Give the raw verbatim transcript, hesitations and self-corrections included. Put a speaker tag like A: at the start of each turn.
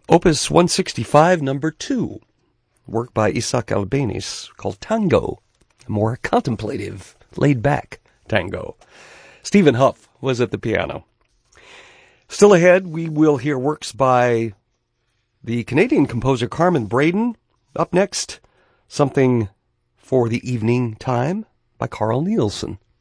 A: Opus one sixty-five, number two, work by Isaac Albéniz called Tango, a more contemplative, laid-back tango. Stephen Huff was at the piano. Still ahead, we will hear works by the Canadian composer Carmen Braden. Up next, something for the evening time by Carl Nielsen.